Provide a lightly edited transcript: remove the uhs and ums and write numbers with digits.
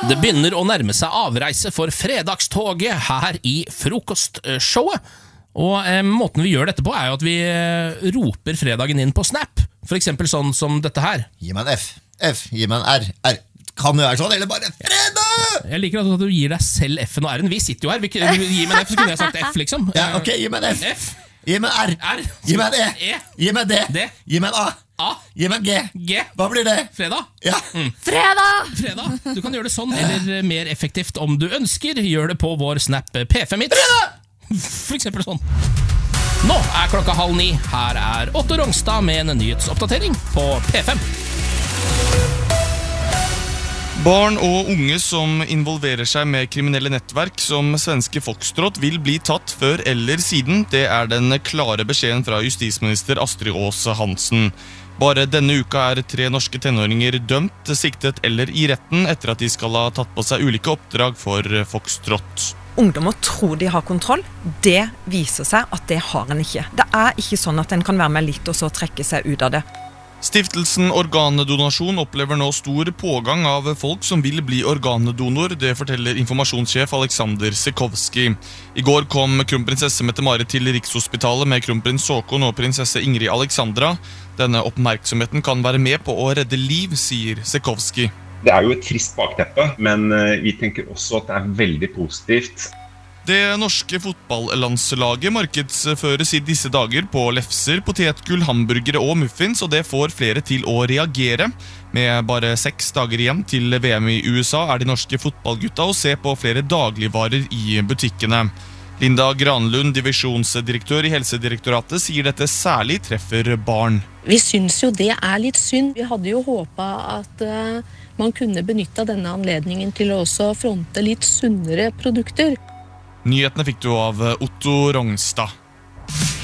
Det begynner å nærme seg avreise for fredagstoget her i frokostshowet. Og måten vi gjør dette på er jo at vi roper fredagen inn på Snap. For eksempel sånn som dette her. Gi meg en F, F, gi meg en R, R. Kan det være sånn, eller bare fredag? Jeg liker at du gir deg selv F-en og R-en. Vi sitter jo her, gi meg en F, så kunne jeg sagt F liksom. Ja, ok, gi meg en F. F. Gi meg en R. Gi meg en E. Gi meg en D. Gi meg en A. Gi meg en G. Hva blir det? Fredag. Ja. Fredag. Du kan gjøre det sånn, eller mer effektivt om du ønsker. Gjør det på vår Snap P5-hit. For eksempel sånn. Nå er klokka 8:30. Her er Otto Rongstad med en nyhetsoppdatering på P5. Barn og unge som involverer seg med kriminelle nettverk som svenske Foxtrot vil bli tatt før eller siden. Det er den klare beskjeden fra justisminister Astrid Aas Hansen. Bare denne uka er 3 norske tenåringer dømt, siktet eller i retten etter at de skal ha tatt på seg ulike oppdrag for Foxtrot. Ungdommer tror de har kontroll. Det viser seg at det har en ikke. Det er ikke sånn at en kan være med litt og så trekke seg ut av det. Stiftelsen Organdonasjon opplever nå stor pågang av folk som vil bli organdonor. Det forteller informasjonssjef Alexander Sekovski. I går kom kronprinsesse Mette-Marit til Rikshospitalet med kronprins Håkon og prinsesse Ingrid Alexandra. Denne oppmerksomheten kan være med på å redde liv, sier Sekovski. Det er jo et trist bakteppe, men vi tenker også at det er veldig positivt. Det norske fotballandslaget markedsføres i disse dager på lefser, potetgull, hamburgere og muffins, og det får flere til å reagere. Med bare 6 dager igjen til VM i USA er de norske fotballgutta å se på flere dagligvarer i butikkene. Linda Granlund, divisjonsdirektør i Helsedirektoratet, sier dette særlig treffer barn. Vi synes jo det er litt synd. Vi hadde jo håpet at man kunne benytte denne anledningen til å også fronte litt sunnere produkter. Nyhetene fikk du av Otto Rongstad.